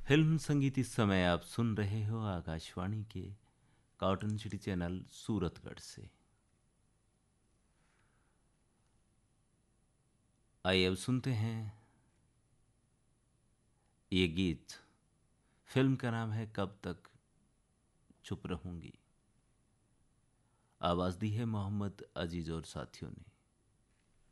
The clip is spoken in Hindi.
फिल्म संगीत इस समय आप सुन रहे हो आकाशवाणी के कॉटन सिटी चैनल सूरतगढ़ से। आइए अब सुनते हैं ये गीत। फिल्म का नाम है कब तक चुप रहूंगी। आवाज दी है मोहम्मद अजीज और साथियों ने।